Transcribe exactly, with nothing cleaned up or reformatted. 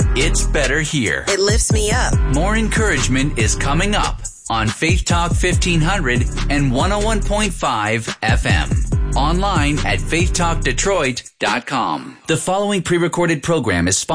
It's better here. It lifts me up. More encouragement is coming up on Faith Talk fifteen hundred and one oh one point five F M. Online at faith talk detroit dot com. The following pre-recorded program is sponsored